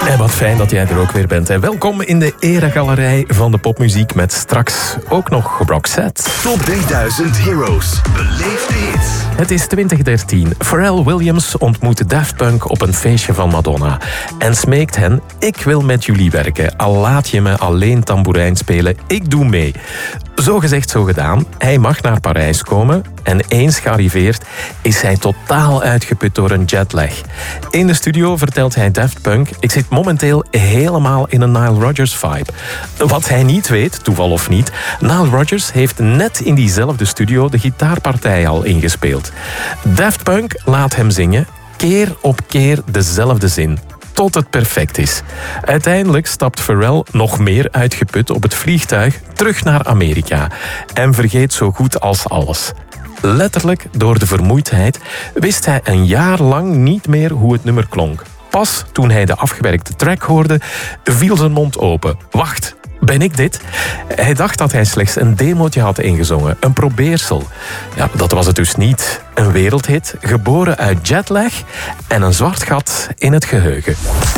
En wat fijn dat jij er ook weer bent. En welkom in de eregalerij van de popmuziek met straks ook nog Roxette. Top 3000 Heroes. Beleef de hits. Het is 2013. Pharrell Williams ontmoet Daft Punk op een feestje van Madonna. En smeekt hen, ik wil met jullie werken. Al laat je me alleen tamboerijn spelen, ik doe mee. Zo gezegd, zo gedaan. Hij mag naar Parijs komen. En eens gearriveerd is hij totaal uitgeput door een jetlag. In de studio vertelt hij Daft Punk: ik zit momenteel helemaal in een Nile Rodgers vibe. Wat hij niet weet, toeval of niet, Nile Rodgers heeft net in diezelfde studio de gitaarpartij al ingespeeld. Daft Punk laat hem zingen, keer op keer dezelfde zin. Tot het perfect is. Uiteindelijk stapt Pharrell nog meer uitgeput op het vliegtuig terug naar Amerika. En vergeet zo goed als alles. Letterlijk door de vermoeidheid wist hij een jaar lang niet meer hoe het nummer klonk. Pas toen hij de afgewerkte track hoorde, viel zijn mond open. Wacht, ben ik dit? Hij dacht dat hij slechts een demootje had ingezongen, een probeersel. Ja, dat was het dus niet. Een wereldhit, geboren uit jetlag en een zwart gat in het geheugen.